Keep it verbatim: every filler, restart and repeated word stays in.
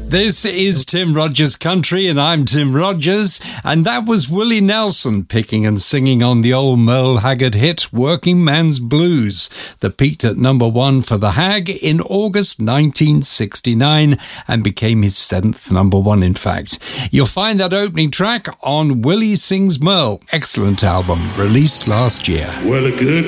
This is Tim Rogers Country, and I'm Tim Rogers, and that was Willie Nelson picking and singing on the old Merle Haggard hit Working Man's Blues, that peaked at number one for the Hag in August nineteen sixty-nine and became his seventh number one, in fact. You'll find that opening track on Willie Sings Merle, excellent album, released last year. Well, a good